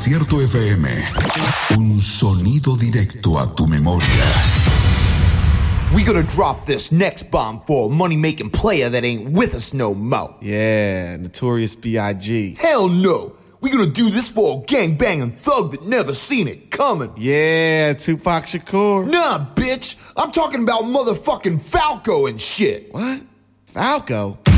Desierto FM. Un sonido directo a tu memoria. We gonna drop this next bomb for a money-making player that ain't with us no more. Yeah, Notorious B.I.G. Hell no. We gonna do this for a gang-banging thug that never seen it coming. Yeah, Tupac Shakur. Nah, bitch. I'm talking about motherfucking Falco and shit. What? Falco?